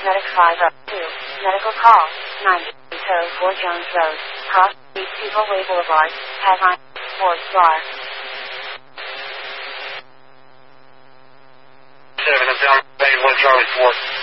Medic 502. Medical call. 924 Jones Road. Cross Street, People Way Boulevard. Tagline. Sports Bar. 7 of down, 1 Charlie 4.